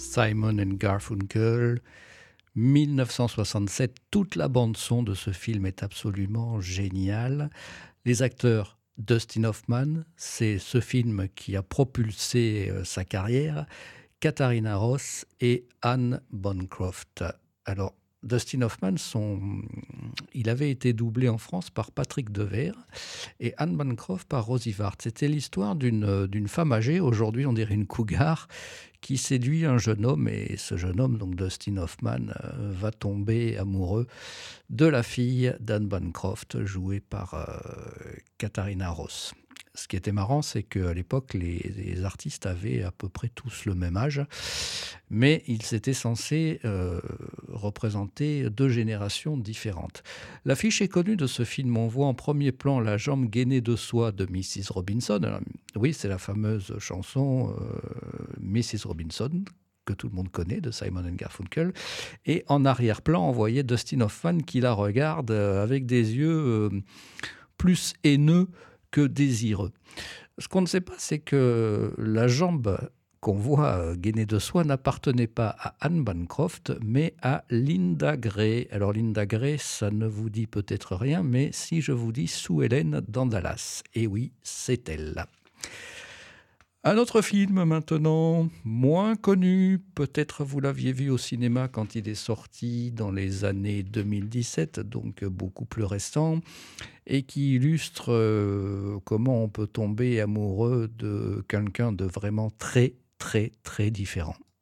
Simon and Garfunkel, 1967. Toute la bande-son de ce film est absolument géniale. Les acteurs, Dustin Hoffman, c'est ce film qui a propulsé sa carrière, Katharina Ross et Anne Bancroft. Alors, Dustin Hoffman, il avait été doublé en France par Patrick Devers et Anne Bancroft par Rosie Vart. C'était l'histoire d'une femme âgée, aujourd'hui on dirait une cougar, qui séduit un jeune homme, et ce jeune homme, donc Dustin Hoffman, va tomber amoureux de la fille d'Anne Bancroft, jouée par Katharina Ross. Ce qui était marrant, c'est qu'à l'époque, les artistes avaient à peu près tous le même âge, mais ils étaient censés représenter deux générations différentes. L'affiche est connue de ce film. On voit en premier plan la jambe gainée de soie de Mrs. Robinson. Alors, oui, c'est la fameuse chanson Mrs. Robinson, que tout le monde connaît, de Simon and Garfunkel. Et en arrière-plan, on voyait Dustin Hoffman qui la regarde avec des yeux plus haineux que désireux. Ce qu'on ne sait pas, c'est que la jambe qu'on voit gainée de soie n'appartenait pas à Anne Bancroft, mais à Linda Gray. Alors Linda Gray, ça ne vous dit peut-être rien, mais si je vous dis Sue Ellen dans Dallas, et oui, c'est elle. Un autre film maintenant, moins connu, peut-être vous l'aviez vu au cinéma quand il est sorti dans les années 2017, donc beaucoup plus récent, et qui illustre comment on peut tomber amoureux de quelqu'un de vraiment très, très, très différent.